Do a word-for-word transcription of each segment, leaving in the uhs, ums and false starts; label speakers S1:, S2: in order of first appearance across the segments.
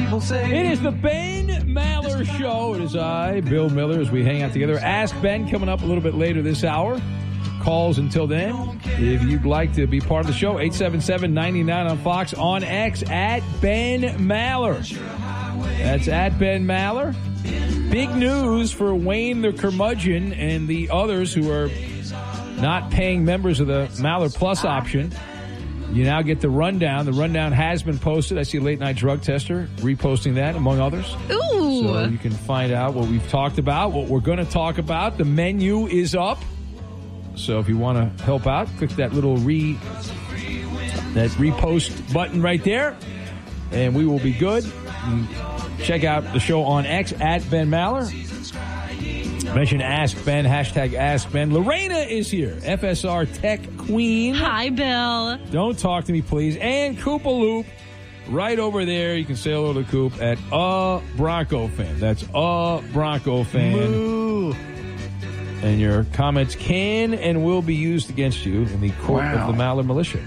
S1: people say.
S2: It is the Ben Maller Show. It is I, Bill Miller, as we hang out together. Ask Ben coming up a little bit later this hour. Calls until then. If you'd like to be part of the show, eight seven seven, nine nine on Fox, on X, at Ben Maller. That's at Ben Maller. Big news for Wayne the Curmudgeon and the others who are not paying members of the Maller Plus option. You now get the rundown. The rundown has been posted. I see Late Night Drug Tester reposting that, among others.
S3: Ooh.
S2: So you can find out what we've talked about, what we're going to talk about. The menu is up. So if you want to help out, click that little re that repost button right there, and we will be good. And check out the show on X, at Ben Maller. Mention Ask Ben, hashtag Ask Ben. Lorena is here, F S R Tech Queen.
S3: Hi, Bill.
S2: Don't talk to me, please. And Koopa Loop, right over there. You can say hello to Coop at a Bronco fan. That's a Bronco fan.
S4: Moo.
S2: And your comments can and will be used against you in the court
S4: Wow.
S2: of the Maller Militia.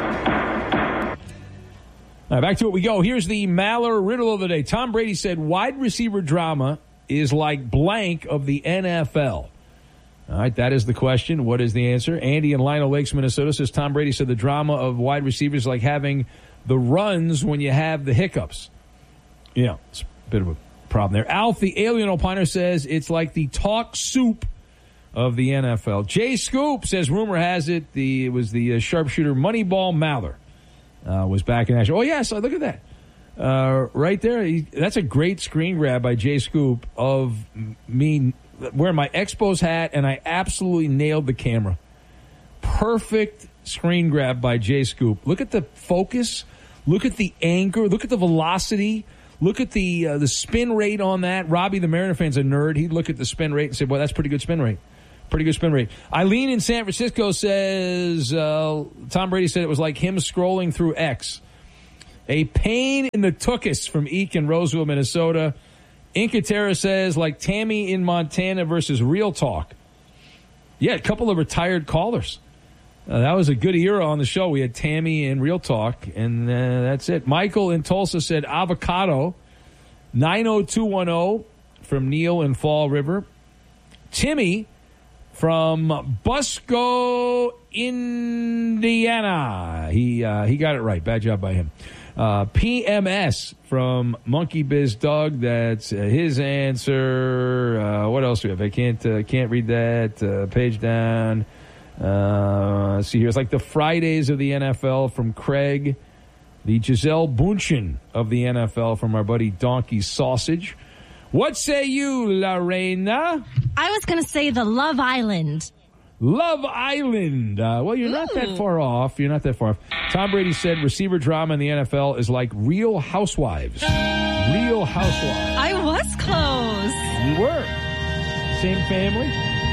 S2: All right, back to it we go. Here's the Maller riddle of the day. Tom Brady said wide receiver drama is like blank of the N F L. All right, that is the question. What is the answer? Andy in Lino Lakes, Minnesota says Tom Brady said the drama of wide receivers is like having the runs when you have the hiccups. Yeah, it's a bit of a problem there. Alf, the alien opiner, says it's like the talk soup of the N F L. Jay Scoop says rumor has it the it was the uh, sharpshooter Moneyball Maller uh, was back in action. Oh, yes, look at that. Uh, right there, he, that's a great screen grab by Jay Scoop of me wearing my Expos hat, and I absolutely nailed the camera. Perfect screen grab by Jay Scoop. Look at the focus. Look at the anchor. Look at the velocity. Look at the uh, the spin rate on that. Robbie, the Mariner fan's a nerd. He'd look at the spin rate and say, well, that's pretty good spin rate. Pretty good spin rate. Eileen in San Francisco says uh, Tom Brady said it was like him scrolling through X. A pain in the tuchus from Eek in Roseville, Minnesota. Incatera says, like Tammy in Montana versus Real Talk. Yeah, a couple of retired callers. Uh, that was a good era on the show. We had Tammy and Real Talk, and uh, that's it. Michael in Tulsa said avocado. nine oh two one oh from Neil in Fall River. Timmy from Busco, Indiana. He uh, he got it right. Bad job by him. Uh, P M S from Monkey Biz Doug. That's uh, his answer. Uh, what else do we have? I can't uh, can't read that. Uh, page down. Uh, let's see here. It's like the Fridays of the N F L from Craig. The Giselle Bundchen of the N F L from our buddy Donkey Sausage. What say you, Lorena?
S3: I was going to say the Love Island.
S2: Love Island. Uh, well, you're not
S3: Ooh.
S2: that far off. You're not that far off. Tom Brady said receiver drama in the N F L is like Real Housewives. Real Housewives.
S3: I was close.
S2: You were. Same family.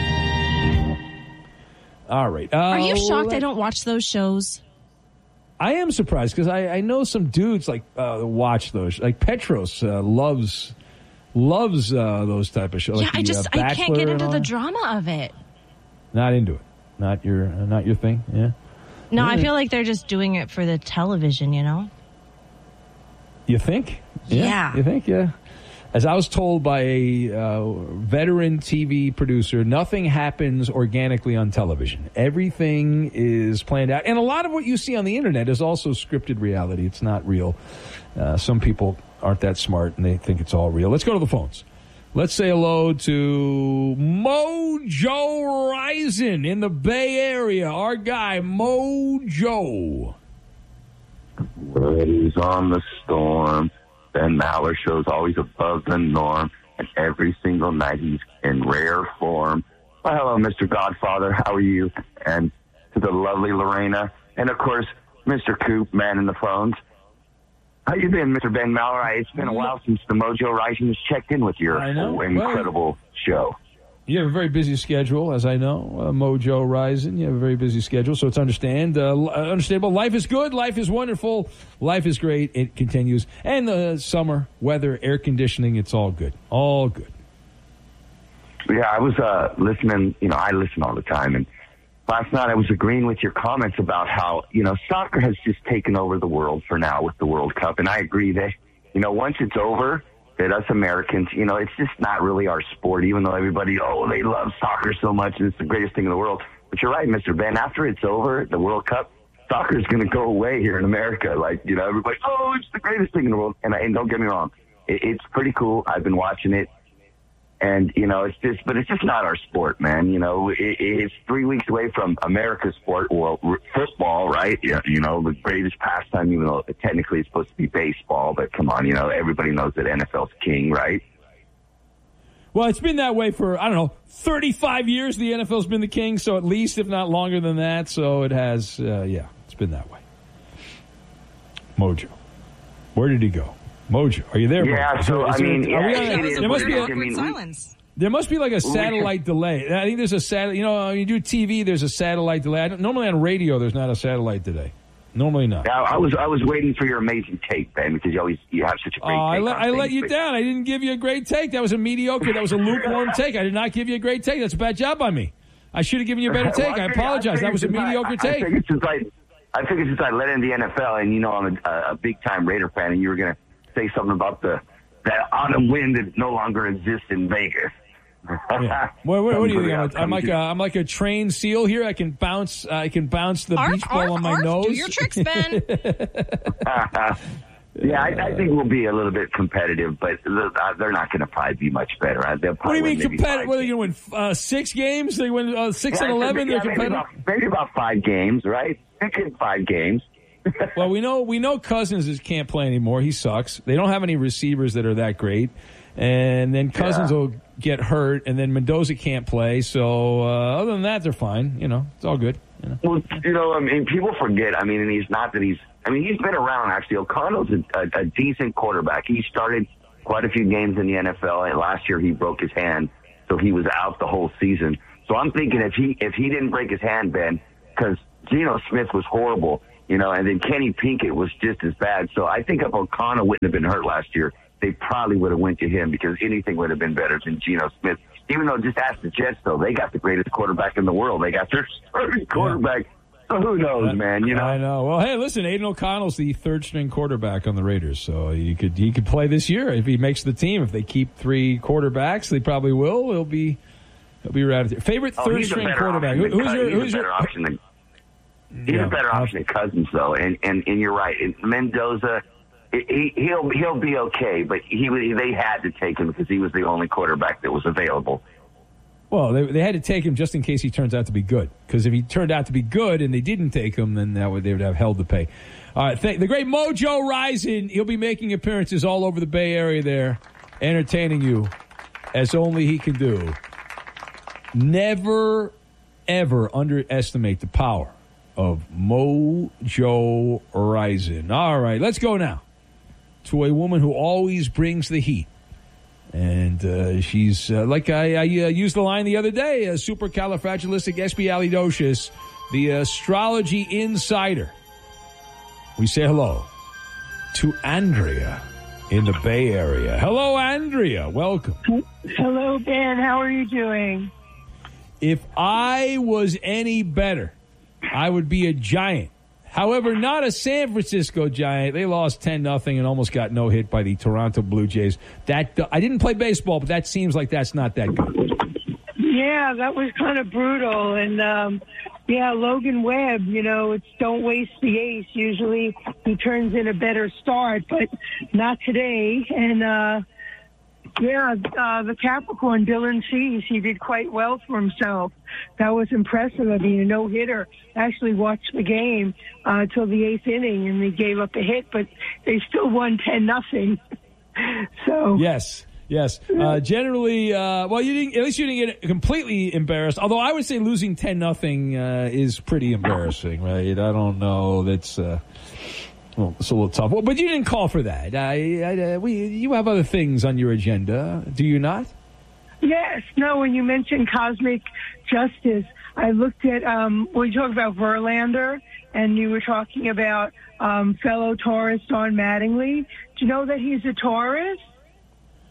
S2: All right. Uh,
S3: Are you shocked I don't watch those shows?
S2: I am surprised because I, I know some dudes like uh, watch those. Like Petros uh, loves loves uh, those type of shows.
S3: Yeah,
S2: like
S3: I
S2: the,
S3: just
S2: uh,
S3: I can't get
S2: Bachelor
S3: into
S2: and
S3: the
S2: all
S3: drama of it.
S2: that. Not into it. Not your uh, not your thing. Yeah.
S3: No,
S2: Yeah.
S3: I feel like they're just doing it for the television, you know?
S2: You think?
S3: Yeah.
S2: You think? Yeah. As I was told by a uh, veteran T V producer, nothing happens organically on television. Everything is planned out. And a lot of what you see on the internet is also scripted reality. It's not real. Uh, some people aren't that smart, and they think it's all real. Let's go to the phones. Let's say hello to Mojo Rising in the Bay Area. Our guy, Mojo.
S5: Brady's on the storm. Ben Maller show's always above the norm, and every single night he's in rare form. Well, hello, Mister Godfather. How are you? And to the lovely Lorena, and of course, Mister Coop, man in the phones. How you been, Mister Ben Maller? It's been a while since the Mojo Rising has checked in with your
S2: I know.
S5: incredible
S2: Well,
S5: show.
S2: You have a very busy schedule, as I know, uh, Mojo Rising. You have a very busy schedule, so it's understand uh, understandable. Life is good. Life is wonderful. Life is great. It continues. And the summer weather, air conditioning, it's all good. All good.
S5: Yeah, I was uh, listening. You know, I listen all the time, and last night I was agreeing with your comments about how, you know, soccer has just taken over the world for now with the World Cup, and I agree that you know, once it's over, that us Americans, you know, it's just not really our sport, even though everybody, oh, they love soccer so much and it's the greatest thing in the world. But you're right, Mister Ben, after it's over, the World Cup, soccer is going to go away here in America. Like, you know, everybody, oh, it's the greatest thing in the world. And, and don't get me wrong, it, it's pretty cool. I've been watching it. And, you know, it's just, but it's just not our sport, man. You know, it, it's three weeks away from America's sport, well, football, right? You, you know, the greatest pastime, even though technically it's supposed to be baseball. But come on, you know, everybody knows that N F L's king, right?
S2: Well, it's been that way for, I don't know, thirty-five years the N F L's been the king, so at least, if not longer than that. So it has, uh, yeah, it's been that way. Mojo. Where did he go? Mojo, are you there?
S5: Yeah,
S2: Mojo?
S5: so,
S2: is
S5: I
S2: there,
S5: mean, yeah,
S2: we
S5: it,
S2: on,
S5: it is
S2: there must be a,
S5: I mean,
S3: silence.
S2: There must be like a satellite delay. I think there's a satellite, you know, when you do T V, there's a satellite delay. I don't, normally on radio, there's not a satellite delay. Normally not.
S5: Yeah, I was I was waiting for your amazing take, Ben, because you always you have such a great
S2: oh,
S5: take.
S2: I, let, I let you
S5: but...
S2: down. I didn't give you a great take. That was a mediocre. That was a lukewarm take. I did not give you a great take. That's a bad job by me. I should have given you a better take. well, I, I apologize. I that was a mediocre
S5: I,
S2: take.
S5: I figured since I, I figured since I led in the N F L, and you know I'm a, a big time Raider fan, and you were going to say something about the that autumn wind that no longer exists in Vegas.
S2: Yeah. What, what, what do you think? I'm, I'm like a, I'm like a trained seal here. I can bounce. I can bounce the
S3: arf,
S2: beach ball
S3: arf,
S2: on my
S3: arf,
S2: nose.
S3: Do your tricks, Ben.
S5: Yeah, I, I think we'll be a little bit competitive, but they're not going to probably be much better. They'll
S2: what do you mean competitive? What are they going to win? Uh, six games? They win uh, six yeah, and eleven.
S5: Yeah,
S2: they're
S5: maybe
S2: competitive.
S5: about, maybe about five games, right? Thinking five games.
S2: Well, we know we know Cousins is, can't play anymore. He sucks. They don't have any receivers that are that great. And then Cousins yeah. will get hurt, and then Mendoza can't play. So uh, other than that, they're fine. You know, it's all good. You know?
S5: Well, you know, I mean, people forget. I mean, and he's not that he's. I mean, he's been around actually. O'Connell's a, a, a decent quarterback. He started quite a few games in the N F L, and last year he broke his hand, so he was out the whole season. So I'm thinking if he if he didn't break his hand, Ben, because Geno Smith was horrible, you know, and then Kenny Pinkett was just as bad. So I think if O'Connell wouldn't have been hurt last year, they probably would have went to him because anything would have been better than Geno Smith. Even though, just ask the Jets, though, they got the greatest quarterback in the world. They got their starting quarterback. So who knows, man? You know.
S2: I know. Well, hey, listen, Aiden O'Connell's the third-string quarterback on the Raiders, so he could he could play this year if he makes the team. If they keep three quarterbacks, they probably will. He'll be he'll be right there. Favorite
S5: oh,
S2: third-string quarterback? Who, who's your?
S5: He's
S2: who's
S5: a better
S2: your?
S5: Option than, he's
S2: yeah,
S5: a better option than Cousins, though. And and and you're right. And Mendoza. He, he'll he'll be okay, but he they had to take him because he was the only quarterback that was available.
S2: Well, they they had to take him just in case he turns out to be good. Because if he turned out to be good and they didn't take him, then that would they would have hell to pay. All right, th- the great Mojo Rising. He'll be making appearances all over the Bay Area there, entertaining you as only he can do. Never, ever underestimate the power of Mojo Rising. All right, let's go now to a woman who always brings the heat. And uh, she's, uh, like I, I uh, used the line the other day, uh, supercalifragilisticexpialidocious, the astrology insider. We say hello to Andrea in the Bay Area. Hello, Andrea. Welcome.
S1: Hello, Ben. How are you doing?
S2: If I was any better, I would be a Giant. However, not a San Francisco Giant. They lost ten nothing and almost got no hit by the Toronto Blue Jays. That I didn't play baseball, but that seems like that's not that good.
S1: Yeah, that was kind of brutal. And, um, yeah, Logan Webb, you know, it's don't waste the ace. Usually he turns in a better start, but not today. And, uh, yeah, uh, the Capricorn, Dylan Cease, he did quite well for himself. That was impressive. I mean, a no-hitter. Actually watched the game uh, till the eighth inning, and they gave up a hit, but they still won ten nothing. So
S2: yes, yes. Uh, generally, uh, well, you didn't. At least you didn't get completely embarrassed. Although I would say losing ten nothing uh, is pretty embarrassing, right? I don't know. That's. Uh, Well, it's a little tough. Well, but you didn't call for that. I, I, we, you have other things on your agenda, do you not?
S1: Yes. No, when you mentioned cosmic justice, I looked at, um, when you talk about Verlander, and you were talking about um, fellow Taurus Don Mattingly. Do you know that he's a Taurus?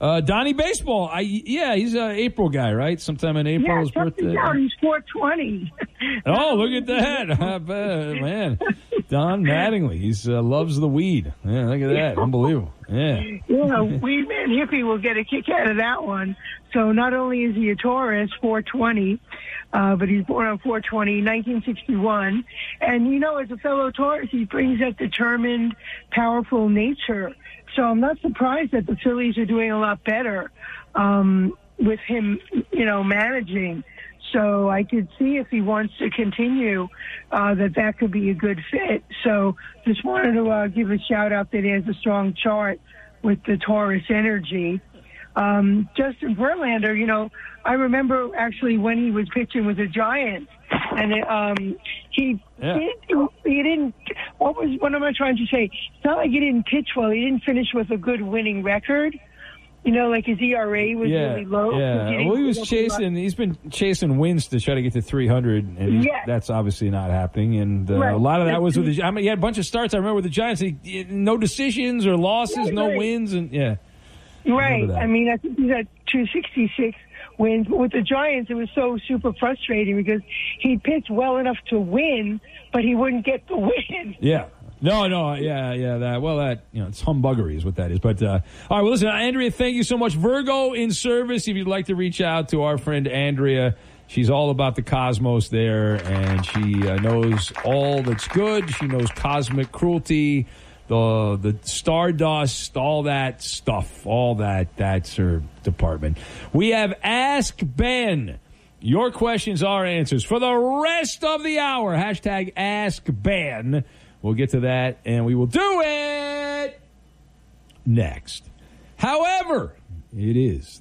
S2: Uh, Donnie Baseball. I yeah, he's an April guy, right? Sometime in April,
S1: Yeah,
S2: his
S1: check
S2: birthday.
S1: this out. He's four twenty.
S2: Oh, look at that. I bet, man. Don Mattingly. He uh, loves the weed. Yeah, look at that. Unbelievable. Yeah.
S1: Yeah, Weed Man Hippie will get a kick out of that one. So not only is he a Taurus, four twenty, uh, but he's born on four twenty, nineteen sixty-one. And, you know, as a fellow Taurus, he brings that determined, powerful nature. So I'm not surprised that the Phillies are doing a lot better um, with him, you know, managing. So I could see if he wants to continue uh, that that could be a good fit. So just wanted to uh, give a shout out that he has a strong chart with the Taurus energy. Um, Justin Verlander, you know, I remember actually when he was pitching with the Giants, and it, um, he,
S2: yeah.
S1: he, he didn't. What was what am I trying to say? It's not like he didn't pitch well. He didn't finish with a good winning record. You know, like his E R A was
S2: yeah,
S1: really low.
S2: Yeah,
S1: He
S2: well, he was chasing. He's been chasing wins to try to get to three hundred, and he's,
S1: yes.
S2: that's obviously not happening. And uh,
S1: right.
S2: a lot of that was with the. I mean, he had a bunch of starts. I remember with the Giants, he, no decisions or losses,
S1: right,
S2: no
S1: right.
S2: wins, and yeah.
S1: Right. I, I mean, I think he's at two sixty-six wins. But with the Giants, it was so super frustrating because he pitched well enough to win, but he wouldn't get the win.
S2: Yeah. No, no, yeah, yeah, that, well, that, you know, it's humbuggery is what that is. But, uh, all right, well, listen, Andrea, thank you so much. Virgo in service, if you'd like to reach out to our friend Andrea, she's all about the cosmos there, and she uh, knows all that's good. She knows cosmic cruelty, the the stardust, all that stuff, all that, that's her department. We have Ask Ben. Your questions are answers for the rest of the hour. Hashtag Ask Ben. We'll get to that, and we will do it next. However, it is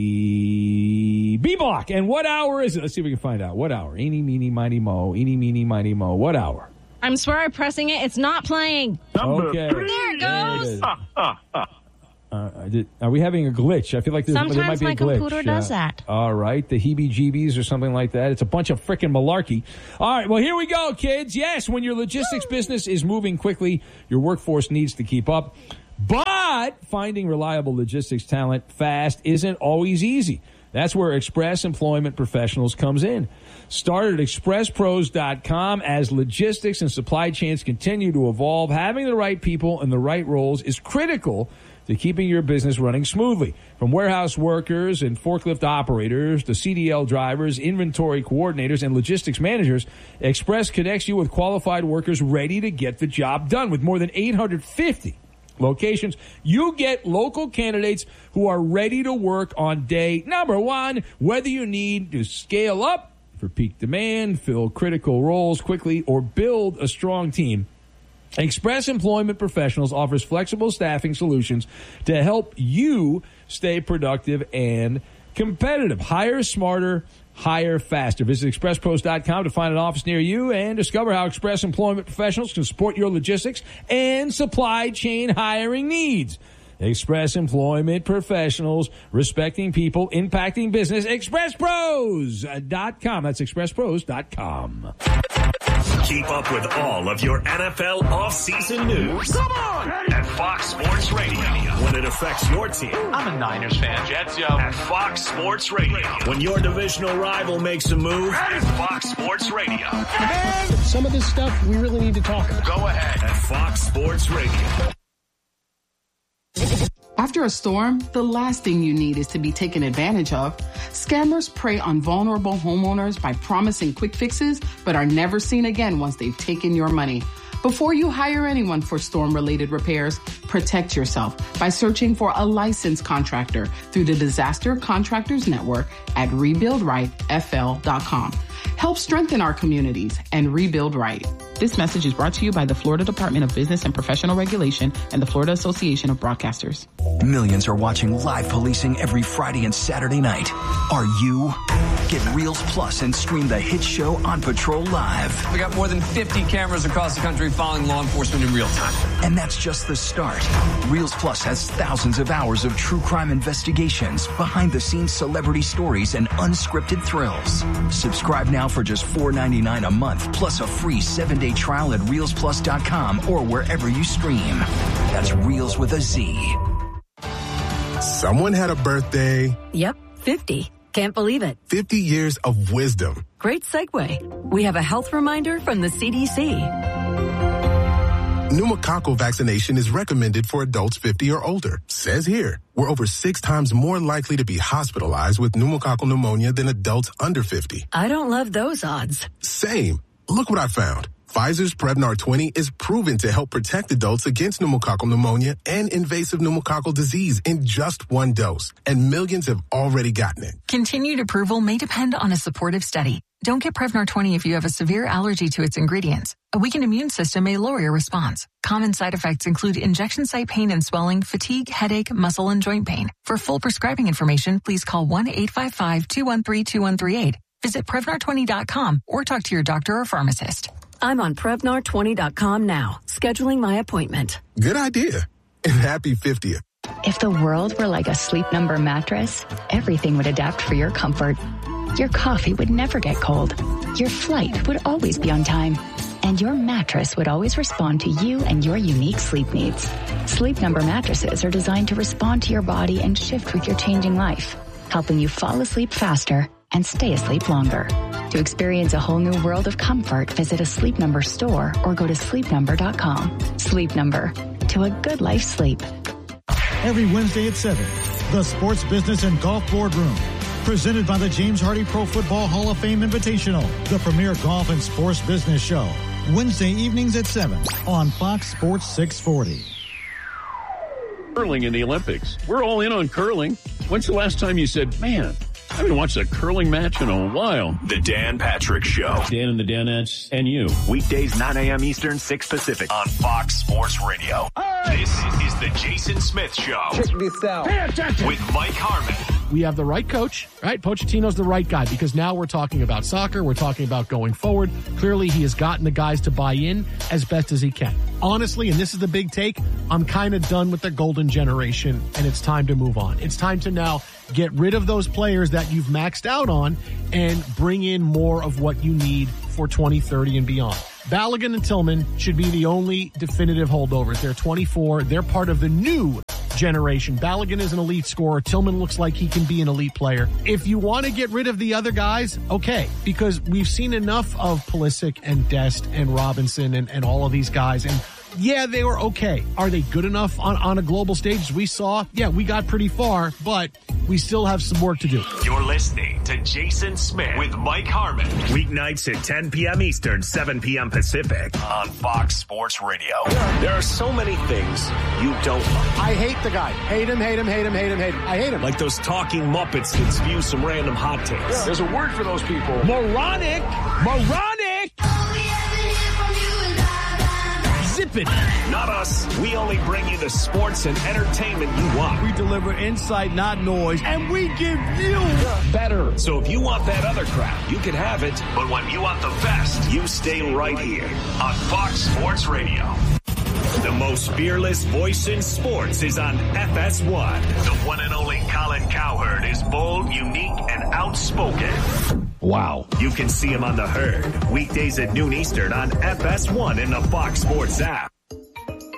S2: the B block. And what hour is it? Let's see if we can find out. What hour? Eeny, meeny, miny, mo. Eeny, meeny, miny, mo. What hour?
S3: I'm swear I'm pressing it. It's not playing.
S2: Okay.
S3: There it goes.
S2: There it is. Uh, did, are we having a glitch? I feel like there's,
S3: Sometimes
S2: there might be
S3: my
S2: a glitch.
S3: computer does
S2: uh,
S3: that.
S2: All right, the heebie-jeebies or something like that. It's a bunch of frickin' malarkey. All right, well, here we go, kids. Yes, when your logistics business is moving quickly, your workforce needs to keep up. But finding reliable logistics talent fast isn't always easy. That's where Express Employment Professionals comes in. Start at express pros dot com. As logistics and supply chains continue to evolve, having the right people in the right roles is critical to keeping your business running smoothly. From warehouse workers and forklift operators to C D L drivers, inventory coordinators, and logistics managers, Express connects you with qualified workers ready to get the job done. With more than eight hundred fifty locations, you get local candidates who are ready to work on day number one. Whether you need to scale up for peak demand, fill critical roles quickly, or build a strong team, Express Employment Professionals offers flexible staffing solutions to help you stay productive and competitive. Hire smarter, hire faster. Visit express pros dot com to find an office near you and discover how Express Employment Professionals can support your logistics and supply chain hiring needs. Express Employment Professionals, respecting people, impacting business. express pros dot com. That's express pros dot com.
S4: Keep up with all of your N F L offseason news. Come on! At Fox Sports Radio. When it affects your team.
S6: I'm a Niners fan. Jets, yo.
S4: At Fox Sports Radio. When your divisional rival makes a move. At Fox Sports Radio.
S7: And some of this stuff we really need to talk about.
S4: Go ahead. At Fox Sports Radio.
S8: After a storm, the last thing you need is to be taken advantage of. Scammers prey on vulnerable homeowners by promising quick fixes, but are never seen again once they've taken your money. Before you hire anyone for storm-related repairs, protect yourself by searching for a licensed contractor through the Disaster Contractors Network at rebuild right f l dot com. Help strengthen our communities and rebuild right. This message is brought to you by the Florida Department of Business and Professional Regulation and the Florida Association of Broadcasters.
S9: Millions are watching live policing every Friday and Saturday night. Are you? Get Reels Plus and stream the hit show On Patrol Live.
S10: We got more than fifty cameras across the country following law enforcement in real time.
S9: And that's just the start. Reels Plus has thousands of hours of true crime investigations, behind-the-scenes celebrity stories, and unscripted thrills. Subscribe now for just four ninety-nine a month, plus a free seven-day trial at reels plus dot com or wherever you stream. That's Reels with a Z.
S11: Someone had a birthday.
S12: Yep, fifty. Can't believe it.
S11: fifty years of wisdom.
S12: Great segue. We have a health reminder from the C D C.
S11: Pneumococcal vaccination is recommended for adults fifty or older. Says here, we're over six times more likely to be hospitalized with pneumococcal pneumonia than adults under fifty.
S12: I don't love those odds.
S11: Same. Look what I found. Pfizer's Prevnar twenty is proven to help protect adults against pneumococcal pneumonia and invasive pneumococcal disease in just one dose. And millions have already gotten it.
S13: Continued approval may depend on a supportive study. Don't get Prevnar twenty if you have a severe allergy to its ingredients. A weakened immune system may lower your response. Common side effects include injection site pain and swelling, fatigue, headache, muscle, and joint pain. For full prescribing information, please call one eight five five, two one three, two one three eight. Visit Prevnar twenty dot com or talk to your doctor or pharmacist.
S12: I'm on Prevnar twenty dot com now, scheduling my appointment.
S11: Good idea. And happy fiftieth.
S14: If the world were like a Sleep Number mattress, everything would adapt for your comfort. Your coffee would never get cold. Your flight would always be on time. And your mattress would always respond to you and your unique sleep needs. Sleep Number mattresses are designed to respond to your body and shift with your changing life, helping you fall asleep faster and stay asleep longer. To experience a whole new world of comfort, visit a Sleep Number store or go to sleep number dot com. Sleep Number, to a good life sleep.
S15: Every Wednesday at seven, the Sports Business and Golf Boardroom. Presented by the James Hardy Pro Football Hall of Fame Invitational, the premier golf and sports business show. Wednesday evenings at seven on Fox Sports six forty.
S16: Curling in the Olympics. We're all in on curling. When's the last time you said, man, I haven't watched a curling match in a while?
S4: The Dan Patrick Show.
S16: Dan and the Danettes and you.
S4: Weekdays, nine a.m. Eastern, six Pacific on Fox Sports Radio. Hey! This is the Jason Smith Show.
S17: Check this out.
S4: Pay attention. With Mike Harmon.
S17: We have the right coach, right? Pochettino's the right guy because now we're talking about soccer. We're talking about going forward. Clearly, he has gotten the guys to buy in as best as he can. Honestly, and this is the big take, I'm kind of done with the golden generation, and it's time to move on. It's time to now get rid of those players that you've maxed out on and bring in more of what you need for twenty thirty and beyond. Balogun and Tillman should be the only definitive holdovers. They're twenty-four. They're part of the new generation. Balogun is an elite scorer. Tillman looks like he can be an elite player. If you want to get rid of the other guys, okay, because we've seen enough of Pulisic and Dest and Robinson and, and all of these guys, and yeah, they were okay. Are they good enough on, on a global stage? We saw, yeah, we got pretty far, but we still have some work to do.
S4: You're listening to Jason Smith with Mike Harmon. Weeknights at ten p.m. Eastern, seven p.m. Pacific on Fox Sports Radio. There are so many things you don't like.
S7: I hate the guy. Hate him, hate him, hate him, hate him, hate him. I hate him.
S4: Like those talking Muppets that spew some random hot takes.
S7: Yeah. There's a word for those people.
S2: Moronic! Moronic! Zip it.
S4: Not us. We only bring you the sports and entertainment you want.
S2: We deliver insight, not noise, and we give you better.
S4: So if you want that other crap, you can have it. But when you want the best, you stay right here on Fox Sports Radio. The most fearless voice in sports is on F S one. The one and only Colin Cowherd is bold, unique, and outspoken.
S2: Wow.
S4: You can see him on The Herd, weekdays at noon Eastern on F S one in the Fox Sports app.